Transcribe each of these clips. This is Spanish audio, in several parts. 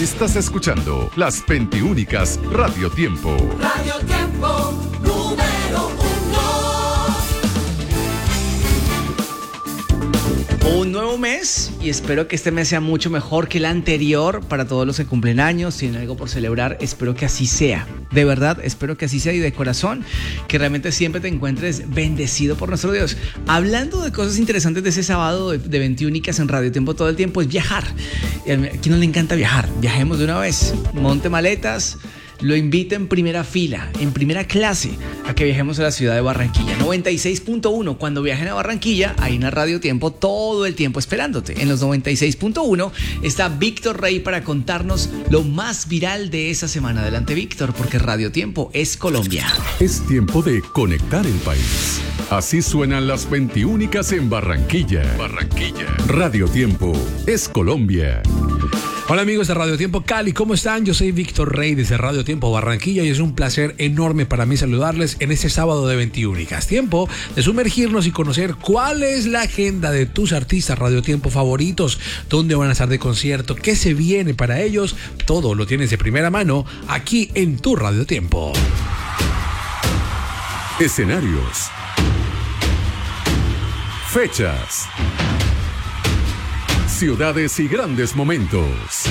Estás escuchando Las 21 Radio Tiempo. Radio Tiempo, número 1. Un nuevo mes y espero que este mes sea mucho mejor que el anterior para todos los que cumplen años, tienen algo por celebrar, espero que así sea. De verdad, espero que así sea y de corazón, que realmente siempre te encuentres bendecido por nuestro Dios. Hablando de cosas interesantes de ese sábado de 21 en Radio Tiempo todo el tiempo es viajar. ¿A quién no le encanta viajar? Viajemos de una vez, monte maletas. Lo invito en primera fila, en primera clase, a que viajemos a la ciudad de Barranquilla. 96.1, cuando viajen a Barranquilla, hay una Radio Tiempo todo el tiempo esperándote. En los 96.1 está Víctor Rey para contarnos lo más viral de esa semana. Adelante, Víctor, porque Radio Tiempo es Colombia. Es tiempo de conectar el país. Así suenan las 21 en Barranquilla. Radio Tiempo es Colombia. Hola amigos de Radio Tiempo Cali, ¿cómo están? Yo soy Víctor Rey desde Radio Tiempo Barranquilla y es un placer enorme para mí saludarles en este sábado de 21. Tiempo de sumergirnos y conocer cuál es la agenda de tus artistas Radio Tiempo favoritos, dónde van a estar de concierto, qué se viene para ellos. Todo lo tienes de primera mano aquí en tu Radio Tiempo. Escenarios, fechas, ciudades y grandes momentos.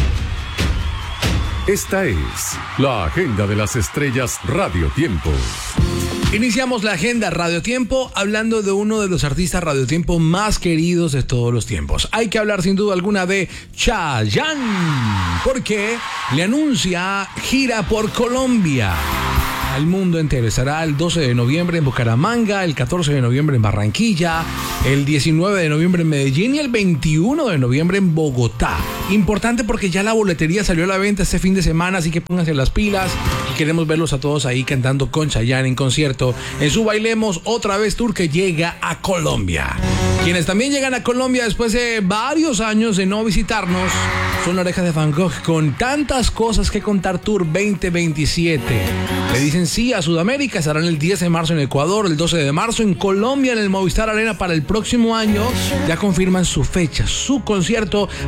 Esta es la agenda de las estrellas Radio Tiempo. Iniciamos la agenda Radio Tiempo hablando de uno de los artistas Radio Tiempo más queridos de todos los tiempos. Hay que hablar sin duda alguna de Chayanne, porque le anuncia gira por Colombia. Al mundo entero. Estará el 12 de noviembre en Bucaramanga, el 14 de noviembre en Barranquilla, el 19 de noviembre en Medellín y el 21 de noviembre en Bogotá. Importante porque ya la boletería salió a la venta este fin de semana, así que pónganse las pilas y queremos verlos a todos ahí cantando con Chayanne en concierto en su Bailemos Otra Vez Tour que llega a Colombia. Quienes también llegan a Colombia después de varios años de no visitarnos son La Oreja de Van Gogh con Tantas Cosas que Contar Tour 2027. Le dicen sí a Sudamérica, estarán el 10 de marzo en Ecuador, el 12 de marzo en Colombia en el Movistar Arena para el próximo año. Ya confirman su fecha, su concierto